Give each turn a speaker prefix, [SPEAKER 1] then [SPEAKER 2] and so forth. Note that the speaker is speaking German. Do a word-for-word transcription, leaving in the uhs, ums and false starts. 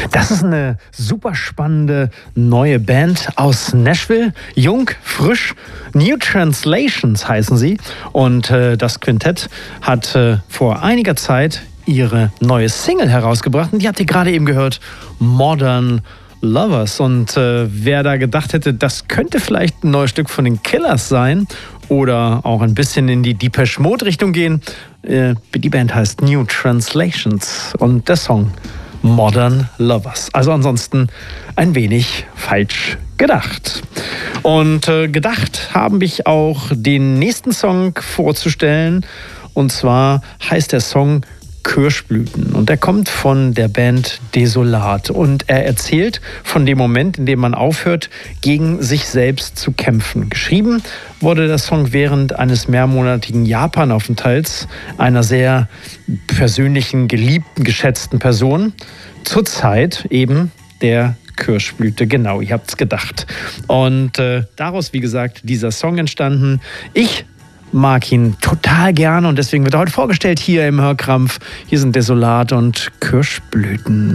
[SPEAKER 1] Das ist eine super spannende neue Band aus Nashville. Jung, frisch. New Translations heißen sie. Und äh, das Quintett hat äh, vor einiger Zeit ihre neue Single herausgebracht. Und die habt ihr gerade eben gehört. Modern Lovers. Und äh, wer da gedacht hätte, das könnte vielleicht ein neues Stück von den Killers sein oder auch ein bisschen in die Depeche Mode Richtung gehen. Äh, die Band heißt New Translations und der Song Modern Lovers. Also ansonsten ein wenig falsch gedacht. Und äh, gedacht habe ich auch, den nächsten Song vorzustellen. Und zwar heißt der Song Kirschblüten. Und er kommt von der Band Desolat. Und er erzählt von dem Moment, in dem man aufhört, gegen sich selbst zu kämpfen. Geschrieben wurde der Song während eines mehrmonatigen Japan-Aufenthalts einer sehr persönlichen, geliebten, geschätzten Person. Zurzeit eben der Kirschblüte, genau, ihr habt's gedacht. Und äh, daraus, wie gesagt, dieser Song entstanden. Ich mag ihn total gerne und deswegen wird er heute vorgestellt hier im Hörkrampf. Hier sind Desolat und Kirschblüten.